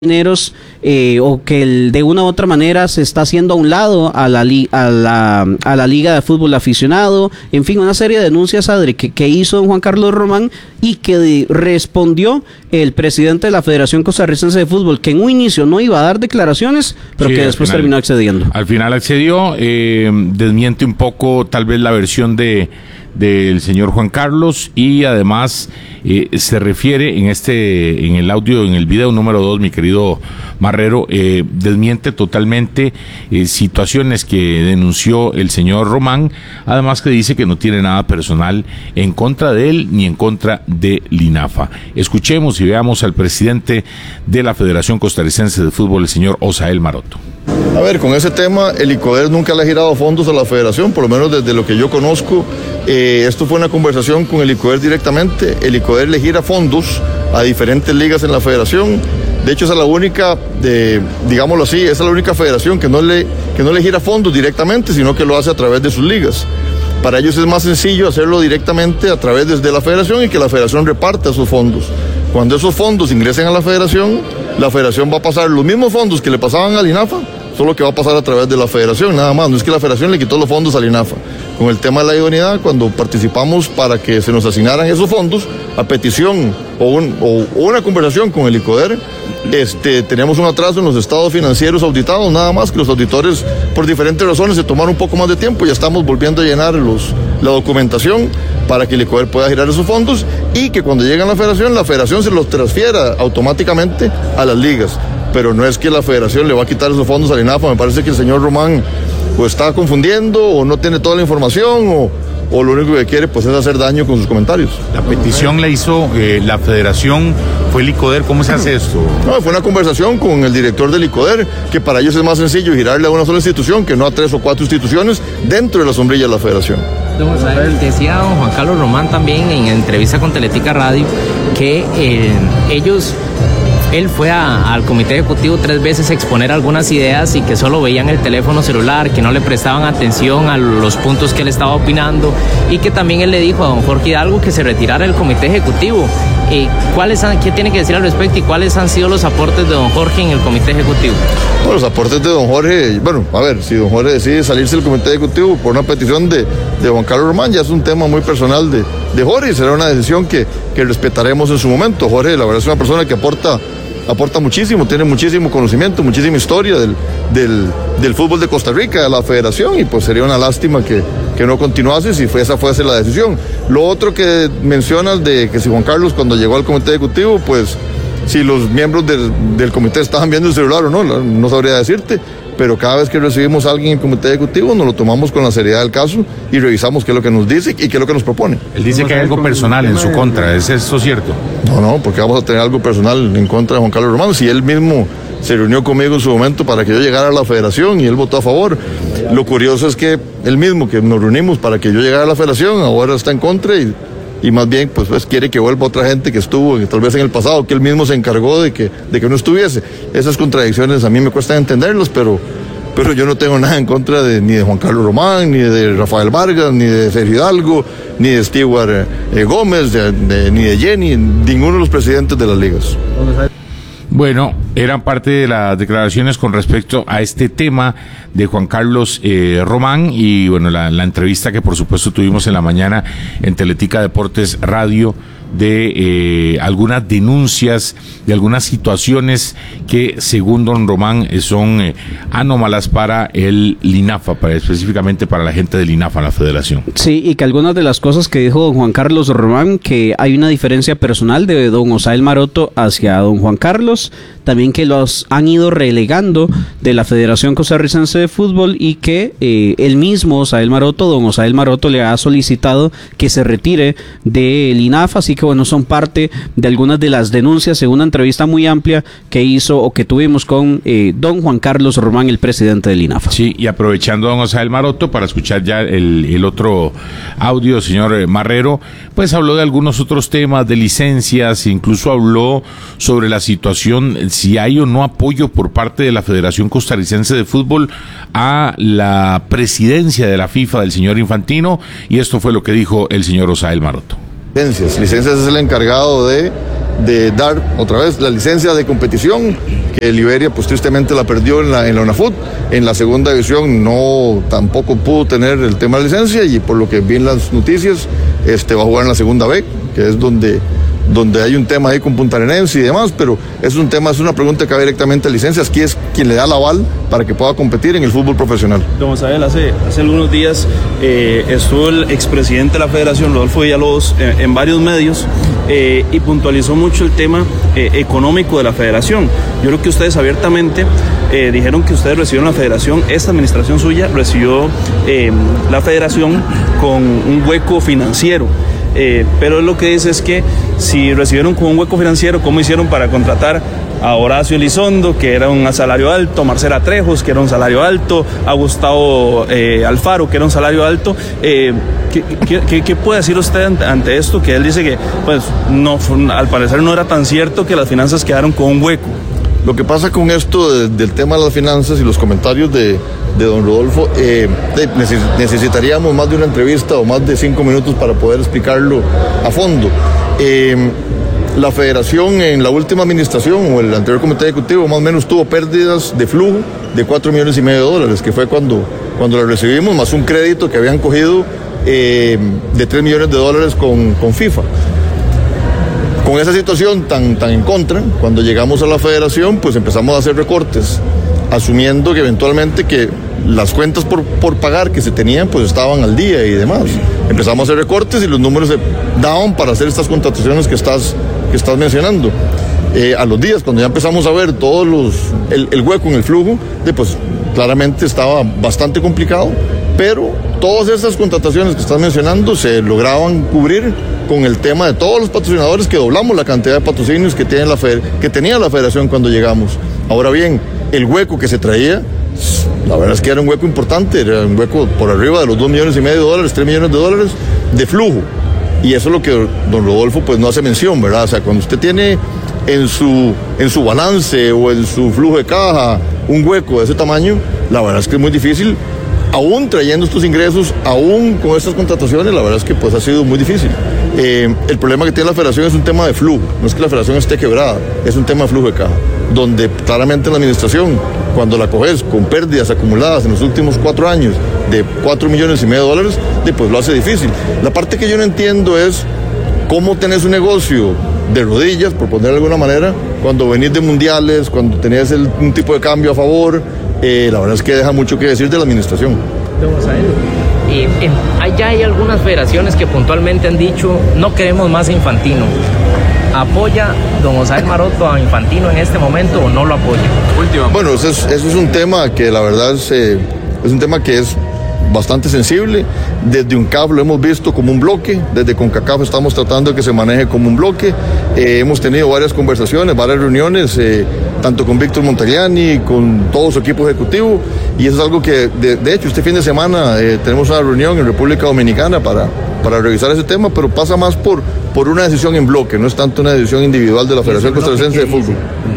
o que de una u otra manera se está haciendo a un lado a la Liga de Fútbol Aficionado, en fin, una serie de denuncias, Adri, que hizo don Juan Carlos Román y que respondió el presidente de la Federación Costarricense de Fútbol, que en un inicio no iba a dar declaraciones, pero sí, que después terminó accediendo. Al final accedió, desmiente un poco tal vez la versión del señor Juan Carlos y además se refiere en el audio, en el video número 2, mi querido Marrero, desmiente totalmente situaciones que denunció el señor Román, además que dice que no tiene nada personal en contra de él ni en contra de Linafa. Escuchemos y veamos al presidente de la Federación Costarricense de Fútbol, el señor Osael Maroto. A ver, con ese tema, el ICODER nunca le ha girado fondos a la federación, por lo menos desde lo que yo conozco. Esto fue una conversación con el ICODER directamente. El ICODER le gira fondos a diferentes ligas en la federación. De hecho, esa es la única, digámoslo así, esa es la única federación que no le gira fondos directamente, sino que lo hace a través de sus ligas. Para ellos es más sencillo hacerlo directamente a través de la federación y que la federación reparta esos fondos. Cuando esos fondos ingresen a la federación va a pasar los mismos fondos que le pasaban al INAFA, solo que va a pasar a través de la federación, nada más. No es que la federación le quitó los fondos al INAFA. Con el tema de la idoneidad, cuando participamos para que se nos asignaran esos fondos, a petición o una conversación con el ICODER, teníamos un atraso en los estados financieros auditados, nada más que los auditores, por diferentes razones, se tomaron un poco más de tiempo. Ya estamos volviendo a llenar la documentación para que el ICODER pueda girar esos fondos y que cuando lleguen a la federación se los transfiera automáticamente a las ligas. Pero no es que la federación le va a quitar esos fondos al INAFA. Me parece que el señor Román o está confundiendo o no tiene toda la información o lo único que quiere pues es hacer daño con sus comentarios. La petición la hizo la federación, fue el ICODER. ¿Cómo se hace esto? No, fue una conversación con el director del ICODER, que para ellos es más sencillo girarle a una sola institución que no a 3 o 4 instituciones dentro de la sombrilla de la federación. Decía don Juan Carlos Román también en entrevista con Teletica Radio que él fue al comité ejecutivo 3 veces a exponer algunas ideas y que solo veían el teléfono celular, que no le prestaban atención a los puntos que él estaba opinando, y que también él le dijo a don Jorge Hidalgo que se retirara del comité ejecutivo. ¿Qué tiene que decir al respecto y cuáles han sido los aportes de don Jorge en el comité ejecutivo? Bueno, los aportes de don Jorge, si don Jorge decide salirse del comité ejecutivo por una petición de Juan Carlos Román, ya es un tema muy personal de Jorge y será una decisión que respetaremos en su momento. Jorge, la verdad, es una persona que aporta muchísimo, tiene muchísimo conocimiento, muchísima historia del fútbol de Costa Rica, de la federación, y pues sería una lástima que no continuase si esa fuese la decisión. Lo otro que mencionas de que si Juan Carlos cuando llegó al comité ejecutivo, pues si los miembros del comité estaban viendo el celular o no sabría decirte, pero cada vez que recibimos a alguien en el comité ejecutivo nos lo tomamos con la seriedad del caso y revisamos qué es lo que nos dice y qué es lo que nos propone. Él dice que hay algo personal en su contra, ¿es eso cierto? No, porque vamos a tener algo personal en contra de Juan Carlos Román, si él mismo se reunió conmigo en su momento para que yo llegara a la federación y él votó a favor. Lo curioso es que él mismo, que nos reunimos para que yo llegara a la federación, ahora está en contra y más bien pues quiere que vuelva otra gente que estuvo tal vez en el pasado, que él mismo se encargó de que no estuviese. Esas contradicciones a mí me cuesta entenderlas, pero yo no tengo nada en contra ni de Juan Carlos Román, ni de Rafael Vargas, ni de Sergio Hidalgo, ni de Stewart Gómez, ni de Jenny, ninguno de los presidentes de las ligas. Bueno, eran parte de las declaraciones con respecto a este tema de Juan Carlos Román y bueno, la entrevista que por supuesto tuvimos en la mañana en Teletica Deportes Radio de algunas denuncias, de algunas situaciones que según don Román son anómalas para el Linafa, específicamente para la gente del Linafa, la federación. Sí, y que algunas de las cosas que dijo don Juan Carlos Román, que hay una diferencia personal de don Osael Maroto hacia don Juan Carlos, también que los han ido relegando de la Federación Costarricense de Fútbol y que el mismo don Osael Maroto le ha solicitado que se retire del INAFA, así que bueno, son parte de algunas de las denuncias en una entrevista muy amplia que hizo o que tuvimos con don Juan Carlos Román, el presidente del INAFA. Sí, y aprovechando don Osael Maroto para escuchar ya el otro audio, señor Marrero, pues habló de algunos otros temas, de licencias, incluso habló sobre la situación, si hay o no apoyo por parte de la Federación Costarricense de Fútbol a la presidencia de la FIFA del señor Infantino, y esto fue lo que dijo el señor Osael Maroto. Licencias es el encargado de dar otra vez la licencia de competición Liberia pues tristemente la perdió en la UNAFUT. En la segunda división tampoco pudo tener el tema de licencia, y por lo que vi en las noticias va a jugar en la segunda B, que es donde hay un tema ahí con Puntarenense y demás, pero es una pregunta que va directamente a licencias. Aquí es quien le da el aval para que pueda competir en el fútbol profesional. Don Osael, hace algunos días estuvo el expresidente de la Federación, Rodolfo Villalobos, en varios medios y puntualizó mucho el tema económico de la Federación. Yo creo que ustedes abiertamente dijeron que ustedes recibieron la Federación, esta administración suya recibió la Federación con un hueco financiero. Pero lo que dice es que si recibieron con un hueco financiero, ¿cómo hicieron para contratar a Horacio Elizondo, que era un salario alto, a Marcela Trejos, que era un salario alto, a Gustavo Alfaro, que era un salario alto? ¿Qué puede decir usted ante esto? Que él dice que pues no, al parecer no era tan cierto, que las finanzas quedaron con un hueco. Lo que pasa con esto del tema de las finanzas y los comentarios de don Rodolfo, necesitaríamos más de una entrevista o más de 5 minutos para poder explicarlo a fondo. La Federación en la última administración o el anterior comité ejecutivo más o menos tuvo pérdidas de flujo de $4,5 millones, que fue cuando la recibimos, más un crédito que habían cogido de $3 millones con FIFA. Con esa situación tan en contra, cuando llegamos a la Federación, pues empezamos a hacer recortes, asumiendo que eventualmente que las cuentas por pagar que se tenían pues estaban al día y demás. Empezamos a hacer recortes y los números se daban para hacer estas contrataciones que estás mencionando. A los días, cuando ya empezamos a ver el hueco en el flujo, pues claramente estaba bastante complicado, pero todas esas contrataciones que estás mencionando se lograban cubrir con el tema de todos los patrocinadores, que doblamos la cantidad de patrocinios que tenía la Federación cuando llegamos. Ahora bien, el hueco que se traía, la verdad es que era un hueco importante, era un hueco por arriba de los $2,5 millones, $3 millones de flujo. Y eso es lo que don Rodolfo pues no hace mención, ¿verdad? O sea, cuando usted tiene en su balance o en su flujo de caja un hueco de ese tamaño, la verdad es que es muy difícil, aún trayendo estos ingresos, aún con estas contrataciones, la verdad es que pues ha sido muy difícil. El problema que tiene la Federación es un tema de flujo, no es que la Federación esté quebrada, es un tema de flujo de caja, donde claramente la administración, cuando la coges con pérdidas acumuladas en los últimos 4 años de $4,5 millones, pues lo hace difícil. La parte que yo no entiendo es cómo tenés un negocio de rodillas, por poner de alguna manera, cuando venís de mundiales, cuando tenés un tipo de cambio a favor. La verdad es que deja mucho que decir de la administración. Ya hay algunas federaciones que puntualmente han dicho: no queremos más a Infantino. ¿Apoya don Osael Maroto a Infantino en este momento o no lo apoya? Bueno, eso es un tema que la verdad es un tema que es bastante sensible. Desde UNCAF lo hemos visto como un bloque, desde CONCACAF estamos tratando de que se maneje como un bloque. Hemos tenido varias conversaciones, varias reuniones, tanto con Víctor Montagliani, con todo su equipo ejecutivo, y eso es algo que, de hecho, este fin de semana tenemos una reunión en República Dominicana para revisar ese tema, pero pasa más por una decisión en bloque, no es tanto una decisión individual de la Federación Costarricense de Fútbol.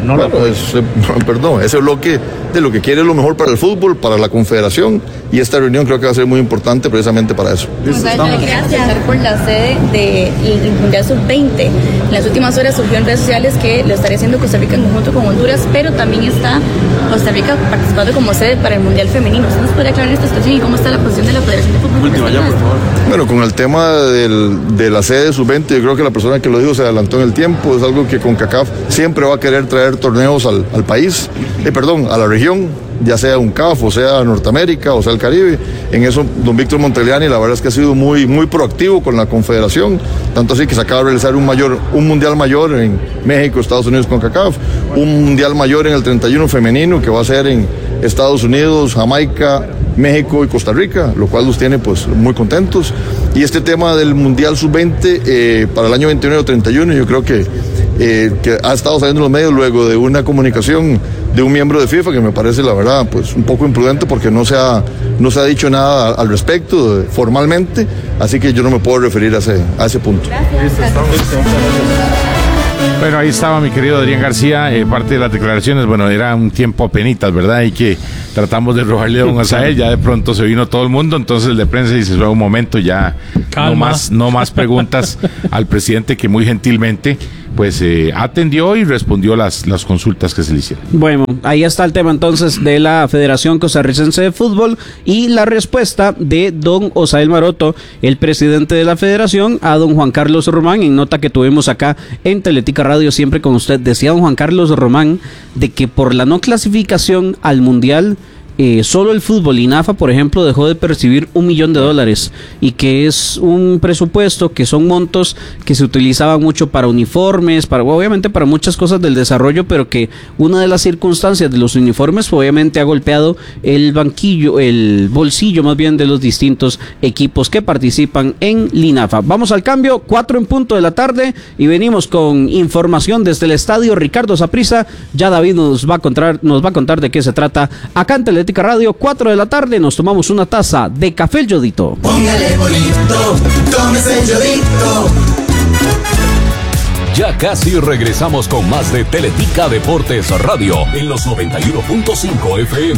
Ese bloque de lo que quiere es lo mejor para el fútbol, para la Confederación, y esta reunión creo que va a ser muy importante precisamente para eso. Yo le quería preguntar por la sede del Mundial Sub-20. En las últimas horas surgió en redes sociales que lo estaría haciendo Costa Rica en conjunto con Honduras, pero también está Costa Rica participando como sede para el Mundial Femenino. ¿Usted nos podría aclarar esta situación y cómo está la posición de la Federación de Fútbol? Bueno, con el tema de la sede Sub-20, yo creo que la persona que lo dijo se adelantó en el tiempo. Es algo que CONCACAF siempre va a querer traer torneos al país, a la región, ya sea UNCAF o sea Norteamérica o sea el Caribe. En eso don Víctor Montagliani la verdad es que ha sido muy proactivo con la Confederación, tanto así que se acaba de realizar un mundial mayor en México, Estados Unidos, CONCACAF, un mundial mayor en el 31 femenino que va a ser en Estados Unidos, Jamaica, México y Costa Rica, lo cual los tiene pues muy contentos. Y este tema del Mundial Sub-20 para el año 21 o 31, yo creo que ha estado saliendo en los medios luego de una comunicación de un miembro de FIFA que me parece la verdad pues un poco imprudente, porque no se ha dicho nada al respecto formalmente, así que yo no me puedo referir a ese punto. Bueno, ahí estaba mi querido Adrián García, parte de las declaraciones. Bueno, era un tiempo apenitas, ¿verdad? Y que tratamos de robarle a don Osael, ya de pronto se vino todo el mundo, entonces el de prensa dice: un momento, ya no más preguntas al presidente, que muy gentilmente pues atendió y respondió las consultas que se le hicieron. Bueno, ahí está el tema entonces de la Federación Costarricense de Fútbol y la respuesta de don Osael Maroto, el presidente de la federación, a don Juan Carlos Román, en nota que tuvimos acá en Teletica Radio, siempre con usted. Decía don Juan Carlos Román de que por la no clasificación al Mundial, solo el fútbol INAFA, por ejemplo, dejó de percibir $1 millón y que es un presupuesto que son montos que se utilizaban mucho para uniformes, obviamente para muchas cosas del desarrollo, pero que una de las circunstancias de los uniformes obviamente ha golpeado el bolsillo más bien de los distintos equipos que participan en LINAFA. Vamos al cambio, 4 en punto de la tarde y venimos con información desde el estadio Ricardo Saprissa. Ya David nos va a contar de qué se trata acá en Teletica Radio. 4 de la tarde, nos tomamos una taza de café El Yodito. Póngale bolito, tómese el Yodito. Ya casi regresamos con más de Teletica Deportes Radio en los 91.5 FM.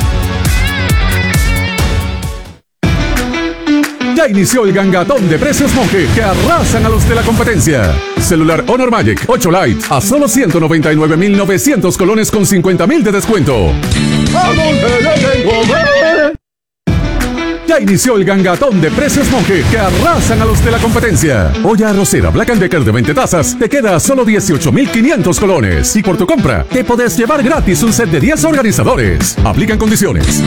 Ya inició el gangatón de precios Monge que arrasan a los de la competencia. Celular Honor Magic 8 Lite a solo 199,900 colones con 50,000 de descuento. Ya inició el gangatón de precios Monge que arrasan a los de la competencia. Olla arrocera Black & Decker de 20 tazas te queda a solo 18,500 colones. Y por tu compra te podés llevar gratis un set de 10 organizadores. Aplican condiciones.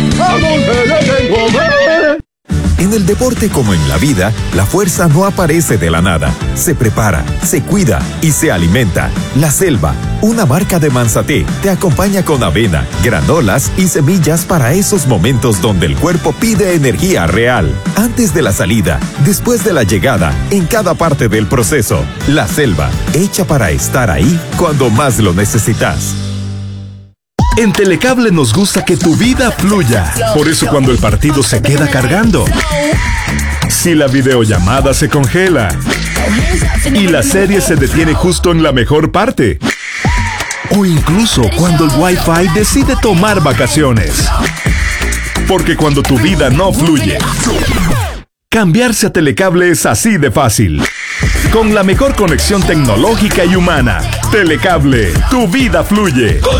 En el deporte como en la vida, la fuerza no aparece de la nada. Se prepara, se cuida y se alimenta. La Selva, una marca de Manzaté, te acompaña con avena, granolas y semillas para esos momentos donde el cuerpo pide energía real. Antes de la salida, después de la llegada, en cada parte del proceso. La Selva, hecha para estar ahí cuando más lo necesitas. En Telecable nos gusta que tu vida fluya. Por eso cuando el partido se queda cargando, si la videollamada se congela y la serie se detiene justo en la mejor parte, o incluso cuando el Wi-Fi decide tomar vacaciones. Porque cuando tu vida no fluye, cambiarse a Telecable es así de fácil. Con la mejor conexión tecnológica y humana. Telecable, tu vida fluye.